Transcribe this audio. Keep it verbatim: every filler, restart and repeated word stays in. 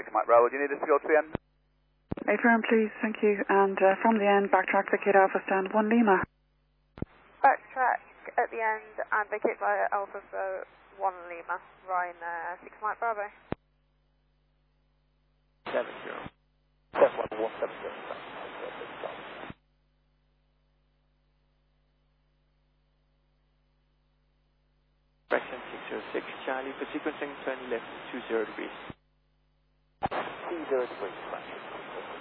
six Mike Bravo, do you need us to go to the end? Affirm, please, thank you. And uh, from the end, backtrack vacate Alpha stand one Lima. Backtrack at the end and vacate via Alpha for one Lima. Ryan, uh, six Mike Bravo. Seven zero. Seven one one seven zero. Correction six zero six, Charlie, for sequencing, turn left two zero degrees. two zero degrees,